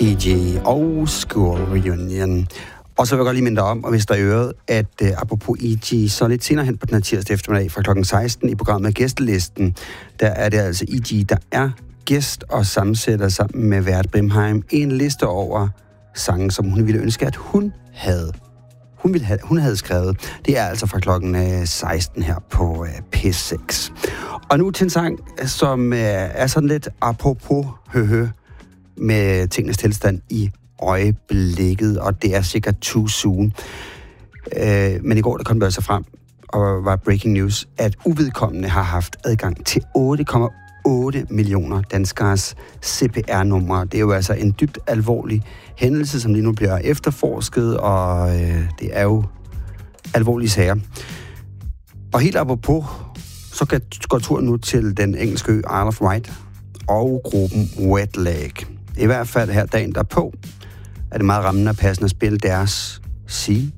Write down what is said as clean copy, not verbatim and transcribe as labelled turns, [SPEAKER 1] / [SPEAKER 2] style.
[SPEAKER 1] E.G. og School Reunion. Og så vil jeg godt lige minde dig om, og hvis der er øret, at apropos E.G., så lidt senere hen på den her tirsdag eftermiddag fra kl. 16 i programmet Gæstelisten, der er det altså E.G., der er gæst og sammensætter sammen med Vært Brimheim en liste over sange, som hun ville ønske, at hun havde skrevet. Det er altså fra klokken 16 her på P6. Og nu til en sang, som er sådan lidt apropos med tingenes tilstand i øjeblikket, og det er sikkert too soon. Men i går der kom det altså frem, og var breaking news, at uvedkommende har haft adgang til 8,8 millioner danskers CPR-numre. Det er jo altså en dybt alvorlig hændelse, som lige nu bliver efterforsket, og det er jo alvorlige sager. Og helt apropos, så går turen nu til den engelske ø Isle of Wight og gruppen Wet Leg. I hvert fald her dagen derpå er det meget rammende og passende at spille deres Sea